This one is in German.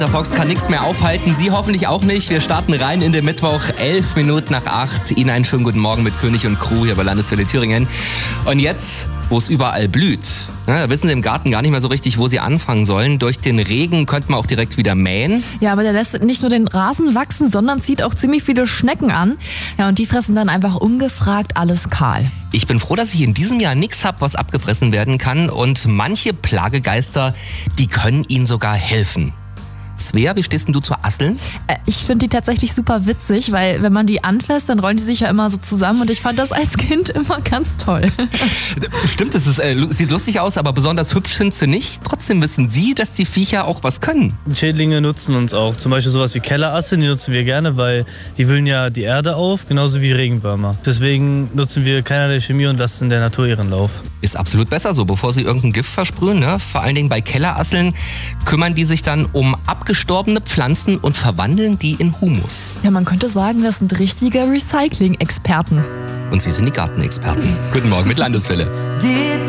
Der Fox kann nichts mehr aufhalten, Sie hoffentlich auch nicht. Wir starten rein in den Mittwoch, 11 Minuten nach 8. Ihnen einen schönen guten Morgen mit König und Crew hier bei Landeswelle Thüringen. Und jetzt, wo es überall blüht, da wissen Sie im Garten gar nicht mehr so richtig, wo Sie anfangen sollen. Durch den Regen könnte man auch direkt wieder mähen. Ja, aber der lässt nicht nur den Rasen wachsen, sondern zieht auch ziemlich viele Schnecken an. Ja, und die fressen dann einfach ungefragt alles kahl. Ich bin froh, dass ich in diesem Jahr nichts habe, was abgefressen werden kann. Und manche Plagegeister, die können Ihnen sogar helfen. Svea, wie stehst denn du zur Asseln? Ich finde die tatsächlich super witzig, weil wenn man die anfasst, dann rollen die sich ja immer so zusammen und ich fand das als Kind immer ganz toll. Stimmt, es sieht lustig aus, aber besonders hübsch sind sie nicht. Trotzdem wissen Sie, dass die Viecher auch was können. Schädlinge nutzen uns auch. Zum Beispiel sowas wie Kellerasseln, die nutzen wir gerne, weil die wühlen ja die Erde auf, genauso wie Regenwürmer. Deswegen nutzen wir keinerlei Chemie und lassen in der Natur ihren Lauf. Ist absolut besser so, bevor Sie irgendein Gift versprühen. Ne? Vor allen Dingen bei Kellerasseln kümmern die sich dann um abgestorbene Pflanzen und verwandeln die in Humus. Ja, man könnte sagen, das sind richtige Recycling-Experten. Und Sie sind die Gartenexperten. Guten Morgen mit Landeswelle.